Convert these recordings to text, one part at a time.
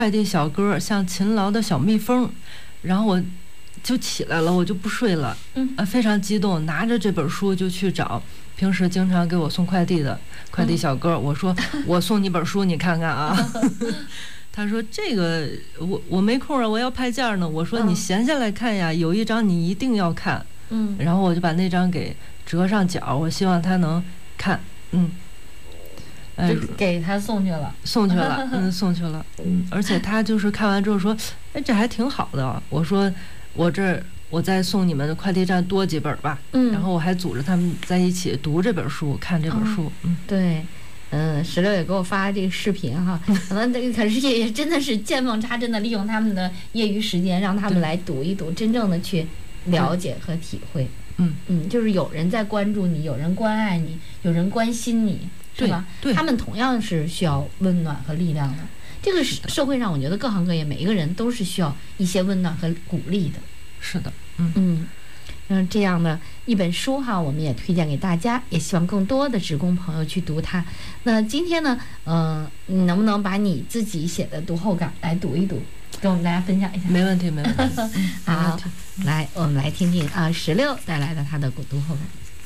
快递小哥像勤劳的小蜜蜂，然后我就起来了，我就不睡了，非常激动，拿着这本书就去找平时经常给我送快递的快递小哥，我说我送你本书，你看看啊。他说这个我没空啊，我要派件呢。我说你闲下来看呀，有一章你一定要看。然后我就把那章给折上角，我希望他能看。 就给他送去了， 送去了。而且他就是看完之后说，哎，这还挺好的。我说我再送你们的快递站多几本吧。然后我还组织他们在一起读这本书，看这本书。 对。石榴也给我发了这个视频哈，可能这个可是也真的是见缝插针的利用他们的业余时间，让他们来读一读，真正的去了解和体会。就是有人在关注你，有人关爱你，有人关心你，是吧？对，他们同样是需要温暖和力量的。这个社会上，我觉得各行各业每一个人都是需要一些温暖和鼓励的。 是的， 这样的一本书哈，我们也推荐给大家，也希望更多的职工朋友去读它。那今天呢，你能不能把你自己写的读后感来读一读，跟我们大家分享一下？ 没问题。 好，来，我们来听听石榴带来的他的读后感。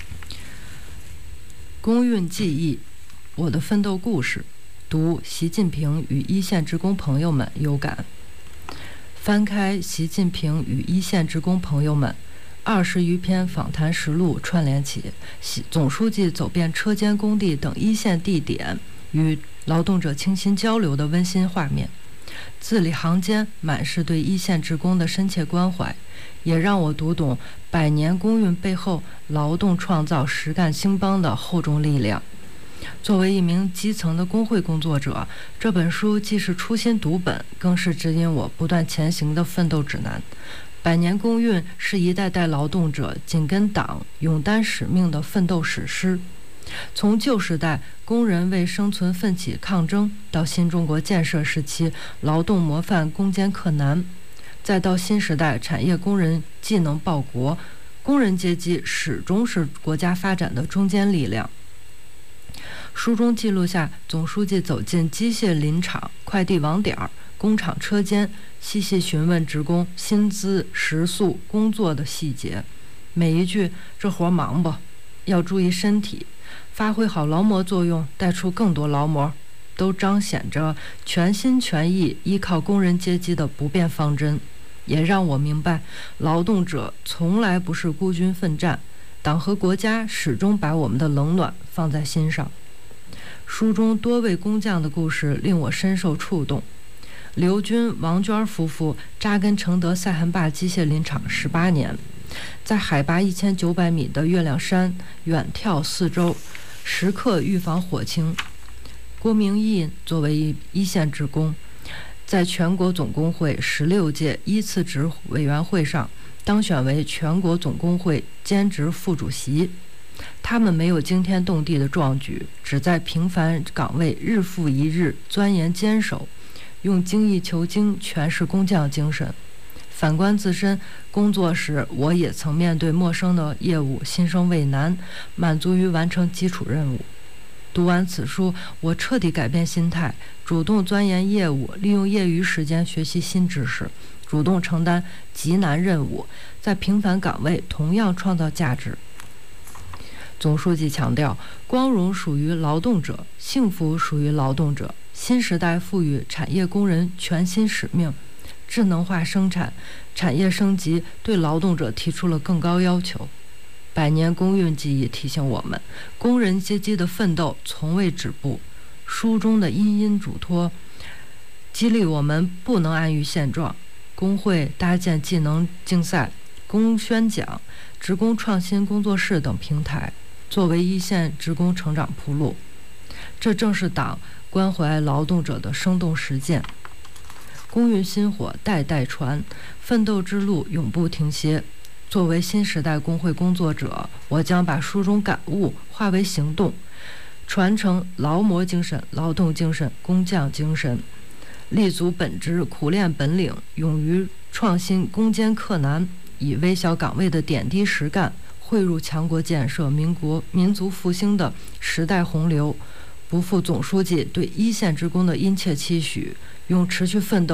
公运记忆，我的奋斗故事，读习近平与一线职工朋友们有感。翻开习近平与一线职工朋友们20余篇访谈实录串联起总书记走遍车间工地等一线地点与劳动者倾心交流的温馨画面，字里行间满是对一线职工的深切关怀，也让我读懂100年工运背后劳动创造实干兴邦的厚重力量。作为一名基层的工会工作者，这本书既是初心读本，更是指引我不断前行的奋斗指南。100年工运是一代代劳动者紧跟党、勇担使命的奋斗史诗。从旧时代工人为生存奋起抗争，到新中国建设时期劳动模范攻坚克难，再到新时代产业工人技能报国，工人阶级始终是国家发展的中坚力量。书中记录下总书记走进机械林场、快递网点、工厂车间，细细询问职工薪资、食宿、工作的细节。每一句“这活忙不？要注意身体，发挥好劳模作用，带出更多劳模”，都彰显着全心全意依靠工人阶级的不变方针，也让我明白劳动者从来不是孤军奋战，党和国家始终把我们的冷暖放在心上。书中多位工匠的故事令我深受触动。刘军、王娟夫妇扎根承德赛罕坝机械林场18年，在海拔1900米的月亮山远眺四周，时刻预防火情。郭明义作为一线职工，在全国总工会16届依次职委员会上当选为全国总工会兼职副主席。他们没有惊天动地的壮举，只在平凡岗位日复一日钻研坚守，用精益求精诠释工匠精神。反观自身，工作时我也曾面对陌生的业务，心生畏难，满足于完成基础任务。读完此书，我彻底改变心态，主动钻研业务，利用业余时间学习新知识，主动承担极难任务，在平凡岗位同样创造价值。总书记强调，光荣属于劳动者，幸福属于劳动者。新时代赋予产业工人全新使命，智能化生产、产业升级对劳动者提出了更高要求。100年工运记忆提醒我们，工人阶级的奋斗从未止步。书中的殷殷嘱托，激励我们不能安于现状。工会搭建技能竞赛、工宣讲、职工创新工作室等平台，作为一线职工成长铺路。这正是党关怀劳动者的生动实践。工运薪火代代传，奋斗之路永不停歇。作为新时代工会工作者，我将把书中感悟化为行动，传承劳模精神、劳动精神、工匠精神，立足本职，苦练本领，勇于创新，攻坚克难，以微小岗位的点滴实干汇入强国建设、民族复兴的时代洪流， 不负总书记对一线职工的殷切期许，用持续奋斗